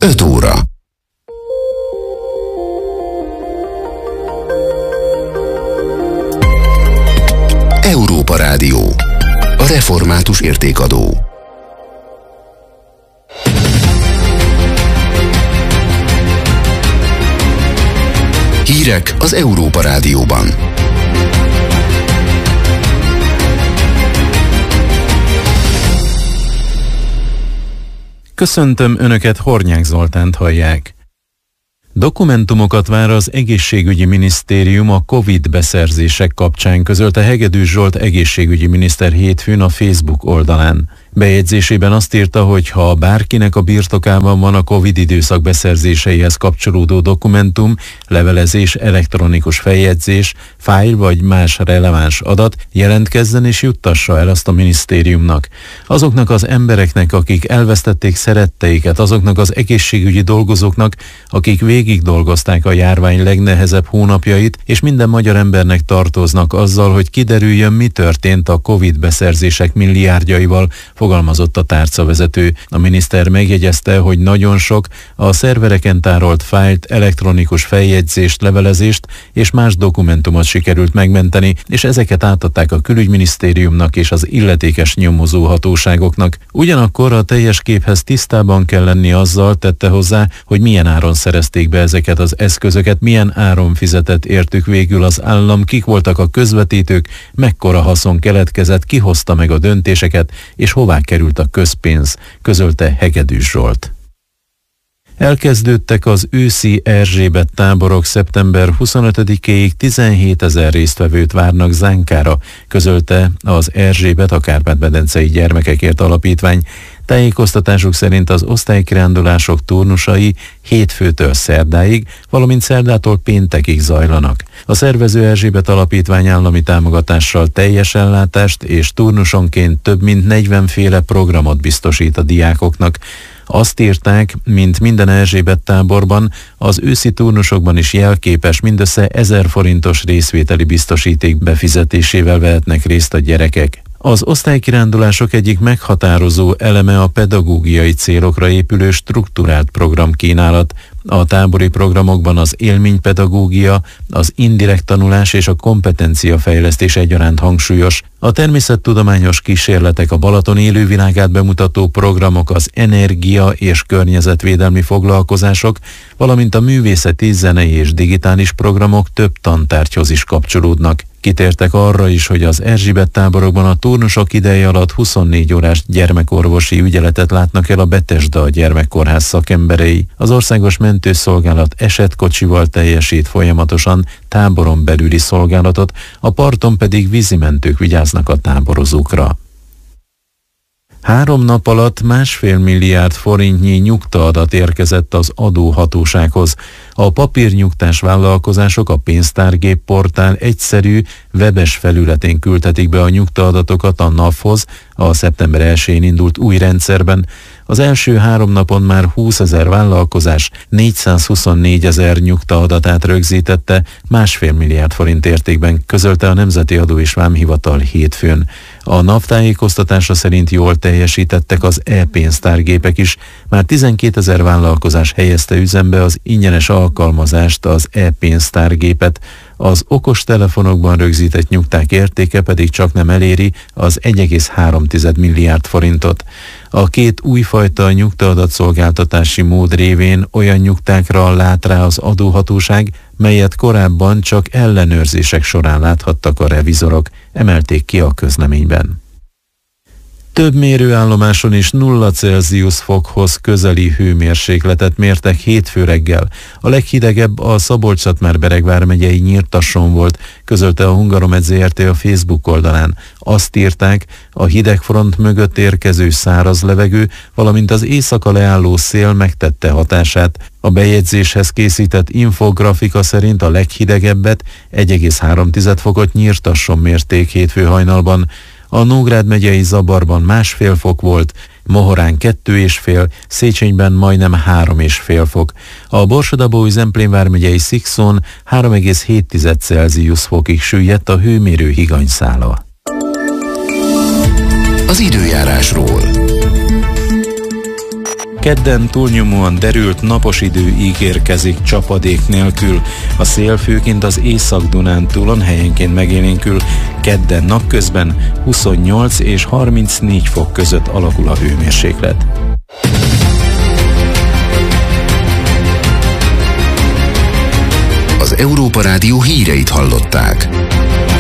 5 óra. Európa Rádió. A református értékadó. Hírek az Európa Rádióban. Köszöntöm Önöket, Hornyák Zoltánt hallják. Dokumentumokat vár az egészségügyi minisztérium a Covid beszerzések kapcsán, közölte Hegedűs Zsolt egészségügyi miniszter hétfőn a Facebook oldalán. Bejegyzésében azt írta, hogy ha bárkinek a birtokában van a Covid időszak beszerzéseihez kapcsolódó dokumentum, levelezés, elektronikus feljegyzés, fájl vagy más releváns adat, jelentkezzen és juttassa el azt a minisztériumnak. Azoknak az embereknek, akik elvesztették szeretteiket, azoknak az egészségügyi dolgozóknak, akik végig dolgozták a járvány legnehezebb hónapjait, és minden magyar embernek tartoznak azzal, hogy kiderüljön, mi történt a Covid beszerzések milliárdjaival, fogalmazott a tárcavezető. A miniszter megjegyezte, hogy nagyon sok a szervereken tárolt fájlt, elektronikus feljegyzést, levelezést és más dokumentumot sikerült megmenteni, és ezeket átadták a külügyminisztériumnak és az illetékes nyomozó hatóságoknak. Ugyanakkor a teljes képhez tisztában kell lenni azzal, tette hozzá, hogy milyen áron szerezték be ezeket az eszközöket, milyen áron fizetett értük végül az állam, kik voltak a közvetítők, mekkora haszon keletkezett, ki hozta meg a döntéseket, és hová került a közpénz, közölte Hegedűs Zsolt. Elkezdődtek az őszi Erzsébet táborok, szeptember 25-éig 17 000 résztvevőt várnak Zánkára, közölte az Erzsébet, a Kárpát-medencei Gyermekekért Alapítvány. Tájékoztatásuk szerint az osztálykirándulások turnusai hétfőtől szerdáig, valamint szerdától péntekig zajlanak. A szervező Erzsébet Alapítvány állami támogatással teljes ellátást és turnusonként több mint 40 féle programot biztosít a diákoknak. Azt írták, mint minden Erzsébet táborban, az őszi turnusokban is jelképes, mindössze 1000 forintos részvételi biztosíték befizetésével vehetnek részt a gyerekek. Az osztálykirándulások egyik meghatározó eleme a pedagógiai célokra épülő strukturált programkínálat. A tábori programokban az élménypedagógia, az indirekt tanulás és a kompetenciafejlesztés egyaránt hangsúlyos. A természettudományos kísérletek, a Balaton élővilágát bemutató programok, az energia és környezetvédelmi foglalkozások, valamint a művészeti, zenei és digitális programok több tantárgyhoz is kapcsolódnak. Kitértek arra is, hogy az Erzsébet táborokban a turnusok ideje alatt 24 órás gyermekorvosi ügyeletet látnak el a Betesda gyermekkórház szakemberei. Az Országos Mentőszolgálat esetkocsival teljesít folyamatosan táboron belüli szolgálatot, a parton pedig vízimentők vigyáznak a táborozókra. 3 nap alatt 1,5 milliárd forintnyi nyugtaadat érkezett az adóhatósághoz. A papírnyugtás vállalkozások a pénztárgép portál egyszerű, webes felületén küldhetik be a nyugtaadatokat a NAV-hoz, a szeptember 1-én indult új rendszerben. Az első 3 napon már 20 000 vállalkozás 424 000 nyugtaadatát rögzítette, 1,5 milliárd forint értékben, közölte a Nemzeti Adó és Vámhivatal hétfőn. A NAV tájékoztatása szerint jól teljesítettek az e-pénztárgépek is. Már 12 000 vállalkozás helyezte üzembe az ingyenes alkalmazást, az e-pénztárgépet. Az okostelefonokban rögzített nyugták értéke pedig csaknem eléri az 1,3 milliárd forintot. A 2 újfajta nyugtaadatszolgáltatási mód révén olyan nyugtákra lát rá az adóhatóság, melyet korábban csak ellenőrzések során láthattak a revizorok, emelték ki a közleményben. Több mérőállomáson is 0 Celsius fokhoz közeli hőmérsékletet mértek hétfő reggel. A leghidegebb a Szabolcs-Szatmár-Bereg vármegyei Nyírtasson volt, közölte a Hungaromed Zrt. A Facebook oldalán. Azt írták, a hidegfront mögött érkező száraz levegő, valamint az éjszaka leálló szél megtette hatását. A bejegyzéshez készített infografika szerint a leghidegebbet, 1,3 fokot Nyírtasson mérték hétfő hajnalban. A Nógrád megyei Zabarban 1,5 fok volt, Mohorán 2,5, Széchenyben majdnem 3,5 fok. A Borsod-Abaúj-Zemplén vármegyei Szikszón 3,7 Celsius fokig süllyedt a hőmérő higanyszála. Az időjárásról. Kedden túlnyomóan derült, napos idő ígérkezik csapadék nélkül. A szél főként az Észak-Dunántúlon helyenként megélénkül. Kedden napközben 28 és 34 fok között alakul a hőmérséklet. Az Európa Rádió híreit hallották.